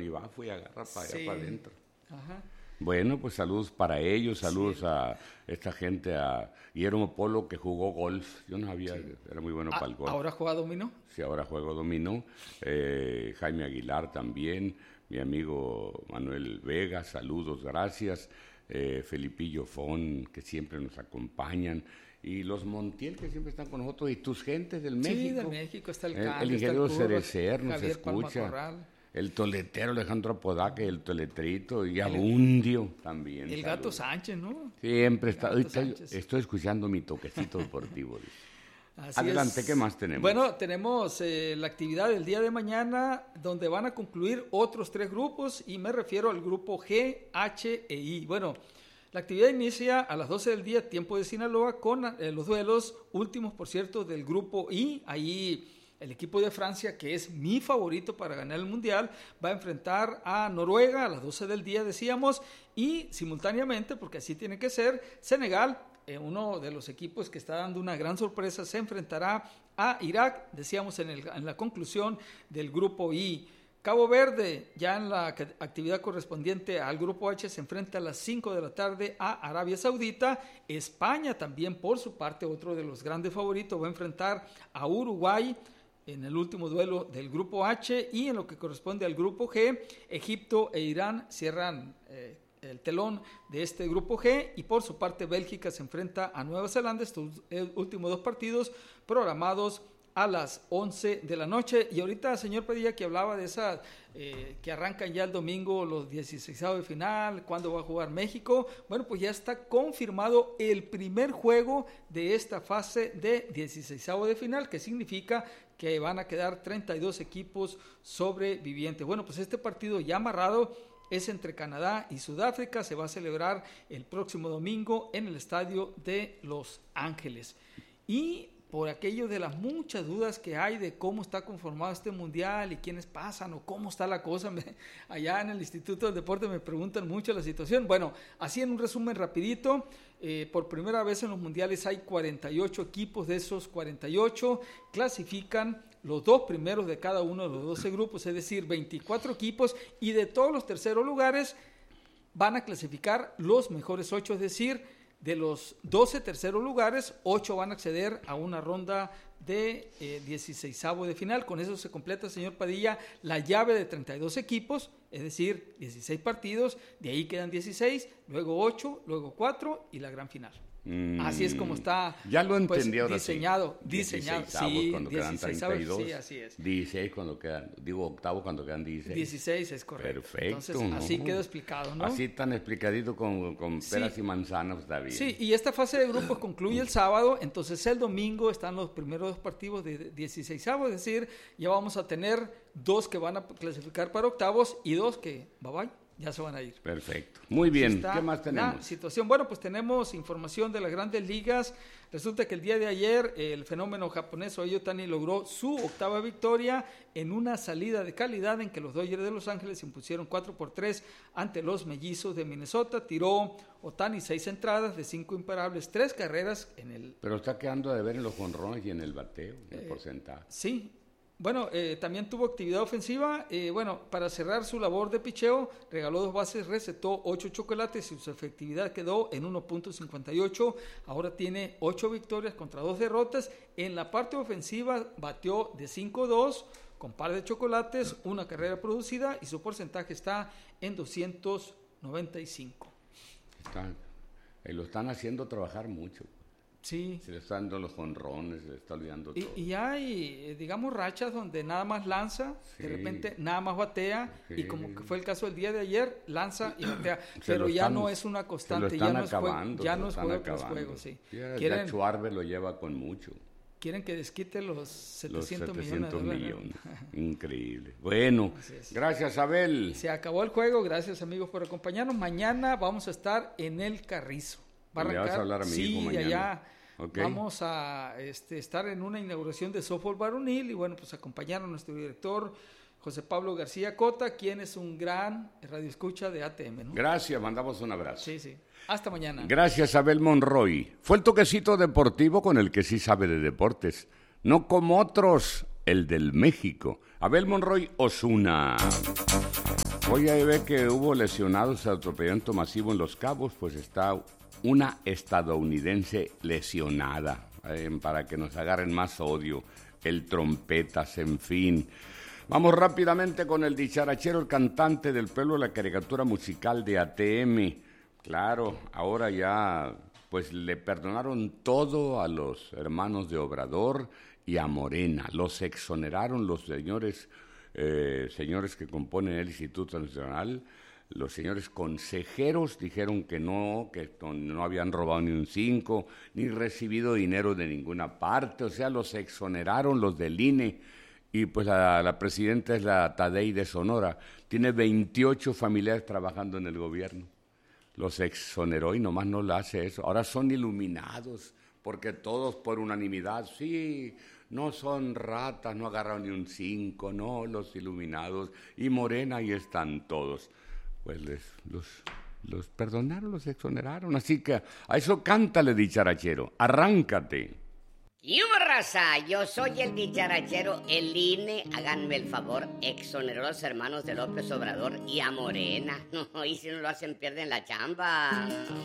y va, fui a agarrar para allá, Sí. para adentro. Ajá. Bueno, pues saludos para ellos, saludos a esta gente, a Guillermo Polo que jugó golf, yo no sabía, era muy bueno para el golf. ¿Ahora juega dominó? Sí, ahora juego dominó. Jaime Aguilar también, mi amigo Manuel Vega, saludos, gracias. Felipillo Fon, que siempre nos acompañan. Y los Montiel, que siempre están con nosotros. Y tus gentes del México. Sí, del México, está el Cambio, el ingeniero está el Curro, Cerecer nos Javier Palma escucha. Corral. El toletero Alejandro Apodaca, el toletrito. Y Abundio también. El saludos. Gato Sánchez, ¿no? Siempre está. Gato Ahorita Sánchez. estoy escuchando mi toquecito deportivo. Dice. Así Adelante, es. ¿qué más tenemos? Bueno, tenemos la actividad del día de mañana donde van a concluir otros 3 grupos y me refiero al grupo G, H e I. Bueno, la actividad inicia a las 12 del día, tiempo de Sinaloa, con los duelos últimos, por cierto, del grupo I. Ahí el equipo de Francia, que es mi favorito para ganar el Mundial, va a enfrentar a Noruega a las 12 del día, decíamos, y simultáneamente, porque así tiene que ser, Senegal, uno de los equipos que está dando una gran sorpresa, se enfrentará a Irak, decíamos en la conclusión del grupo I. Cabo Verde, ya en la actividad correspondiente al grupo H, se enfrenta a las 5 de la tarde a Arabia Saudita. España también, por su parte, otro de los grandes favoritos, va a enfrentar a Uruguay en el último duelo del grupo H, y en lo que corresponde al grupo G, Egipto e Irán cierran el telón de este grupo G, y por su parte Bélgica se enfrenta a Nueva Zelanda. Estos últimos 2 partidos programados a las 11 de la noche. Y ahorita, señor Padilla, que hablaba de esas que arrancan ya el domingo los 16avos de final, cuándo va a jugar México. Bueno, pues ya está confirmado el primer juego de esta fase de 16avos de final, que significa que van a quedar 32 equipos sobrevivientes. Bueno, pues este partido ya amarrado es entre Canadá y Sudáfrica. Se va a celebrar el próximo domingo en el estadio de Los Ángeles. Y por aquello de las muchas dudas que hay de cómo está conformado este mundial y quiénes pasan o cómo está la cosa, allá en el Instituto del Deporte me preguntan mucho la situación. Bueno, así en un resumen rapidito, por primera vez en los mundiales hay 48 equipos. De esos 48 clasifican los 2 primeros de cada uno de los 12 grupos, es decir, 24 equipos, y de todos los terceros lugares van a clasificar los mejores 8, es decir, de los 12 terceros lugares, 8 van a acceder a una ronda de 16avos de final. Con eso se completa, señor Padilla, la llave de 32 equipos, es decir, 16 partidos, de ahí quedan 16, luego 8, luego 4 y la gran final. Así es como está, ya lo entendí, pues, ahora diseñado. Sí. 16avos sí, cuando quedan 32. Sí, así es. 16 cuando quedan, octavos cuando quedan 16. 16 es correcto. Perfecto. Entonces, así quedó explicado, ¿no? Así tan explicadito con peras y manzanas, está bien. Sí, y esta fase de grupos concluye el sábado, entonces el domingo están los primeros 2 partidos de 16avos, es decir, ya vamos a tener 2 que van a clasificar para octavos y 2 que, bye, ya se van a ir. Perfecto. Muy bien, ¿qué más tenemos? La situación, bueno, pues tenemos información de las grandes ligas. Resulta que el día de ayer el fenómeno japonés Shohei Ohtani logró su 8ª victoria en una salida de calidad en que los Dodgers de Los Ángeles se impusieron 4-3 ante los Mellizos de Minnesota. Tiró Ohtani 6 entradas de 5 imparables, 3 carreras en el... Pero está quedando de ver en los jonrones y en el bateo, en el porcentaje. Sí. Bueno, también tuvo actividad ofensiva. Bueno, para cerrar su labor de picheo, regaló 2 bases, recetó 8 chocolates y su efectividad quedó en 1.58. Ahora tiene 8 victorias contra 2 derrotas. En la parte ofensiva batió de 5-2 con par de chocolates, 1 carrera producida y su porcentaje está en 295. Lo están haciendo trabajar mucho. Sí. Se le están dando los jonrones, se le está olvidando todo. Y hay, digamos, rachas donde nada más lanza, sí, de repente nada más batea, sí, y como que fue el caso del día de ayer, lanza y batea, pero ya no es una constante, ya no es juego tras juego, sí. Ya Schwarber lo lleva con mucho. Quieren que desquite los 700 millones de dólares. Increíble. Bueno, gracias, Abel. Se acabó el juego, gracias amigos por acompañarnos. Mañana vamos a estar en el Carrizo. Va a arrancar, ¿le vas a hablar a mi hijo mañana? Allá. Okay. Vamos a estar en una inauguración de softball varonil y bueno, pues acompañar a nuestro director José Pablo García Cota, quien es un gran radioescucha de ATM, ¿no? Gracias, mandamos un abrazo. Sí. Hasta mañana. Gracias, Abel Monroy. Fue el toquecito deportivo con el que sí sabe de deportes, no como otros, el del México. Abel Monroy Osuna. Hoy ahí ve que hubo lesionados de atropellamiento masivo en Los Cabos, pues está una estadounidense lesionada, para que nos agarren más odio, el trompetas, en fin. Vamos rápidamente con el dicharachero, el cantante del pueblo de la caricatura musical de ATM. Claro, ahora ya pues le perdonaron todo a los hermanos de Obrador y a Morena. Los exoneraron los señores que componen el Instituto Nacional. Los señores consejeros dijeron que no habían robado ni un 5, ni recibido dinero de ninguna parte. O sea, los exoneraron los del INE. Y pues la presidenta es la Tadei de Sonora. Tiene 28 familiares trabajando en el gobierno. Los exoneró y nomás no le hace eso. Ahora son iluminados, porque todos por unanimidad, sí, no son ratas, no agarraron ni un 5, no, los iluminados. Y Morena, ahí están todos. Pues los perdonaron, los exoneraron. Así que a eso cántale, dicharachero, arráncate. ¡Y raza! Yo soy el dicharachero, el INE, háganme el favor, exoneró a los hermanos de López Obrador y a Morena. No, y si no lo hacen, pierden la chamba.